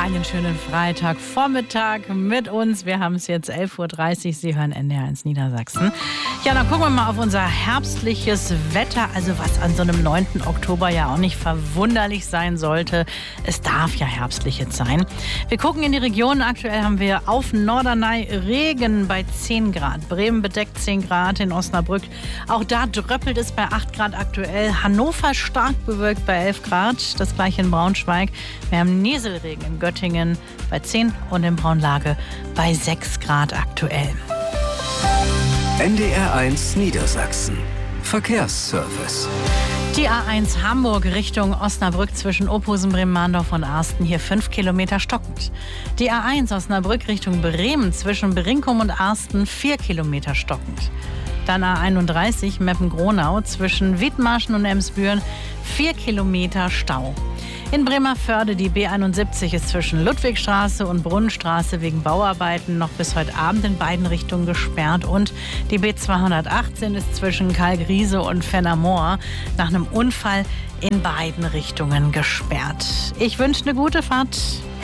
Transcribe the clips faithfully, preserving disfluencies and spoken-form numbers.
einen schönen Freitagvormittag mit uns. Wir haben es jetzt elf Uhr dreißig. Sie hören N D R eins Niedersachsen. Ja, dann gucken wir mal auf unser herbstliches Wetter. Also was an so einem neunten Oktober ja auch nicht verwunderlich sein sollte. Es darf ja herbstlich sein. Wir gucken in die Regionen. Aktuell haben wir auf Norderney Regen bei zehn Grad. Bremen bedeckt zehn Grad, in Osnabrück. Auch da dröppelt es bei acht Grad aktuell. Hannover stark bewölkt bei elf Grad. Das gleiche in Braunschweig. Wir haben Nieselregen in Göttingen bei zehn und in Braunlage bei sechs Grad aktuell. N D R eins Niedersachsen. Verkehrsservice. Die A eins Hamburg Richtung Osnabrück zwischen Ophusen, Bremen-Mahndorf und Arsten, hier fünf Kilometer stockend. Die A eins Osnabrück Richtung Bremen zwischen Brinkum und Arsten, vier Kilometer stockend. Dann A einunddreißig Meppen-Gronau zwischen Wiedmarschen und Emsbüren, vier Kilometer Stau. In Bremervörde die B einundsiebzig ist zwischen Ludwigstraße und Brunnenstraße wegen Bauarbeiten noch bis heute Abend in beiden Richtungen gesperrt. Und die B zweihundertachtzehn ist zwischen Kalgriese und Fennermoor nach einem Unfall in beiden Richtungen gesperrt. Ich wünsche eine gute Fahrt.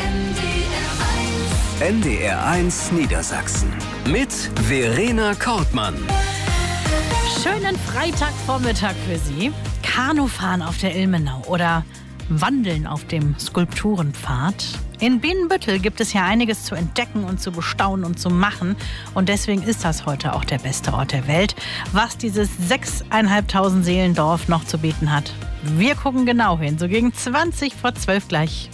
N D R eins Niedersachsen mit Verena Kortmann. Schönen Freitagvormittag für Sie. Kanufahren auf der Ilmenau oder Wandeln auf dem Skulpturenpfad. In Bienenbüttel gibt es ja einiges zu entdecken und zu bestaunen und zu machen. Und deswegen ist das heute auch der beste Ort der Welt, was dieses sechstausendfünfhundert Seelendorf noch zu bieten hat. Wir gucken genau hin, so gegen zwanzig vor zwölf gleich.